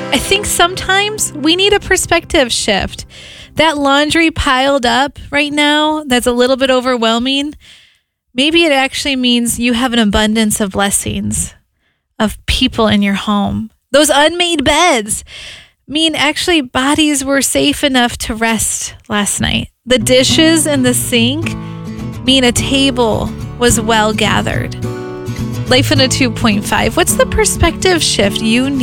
I think sometimes we need a perspective shift. That laundry piled up right now, that's a little bit overwhelming. Maybe it actually means you have an abundance of blessings, of people in your home. Those unmade beds mean actually bodies were safe enough to rest last night. The dishes in the sink mean a table was well gathered. Life in a 2.5. What's the perspective shift you need?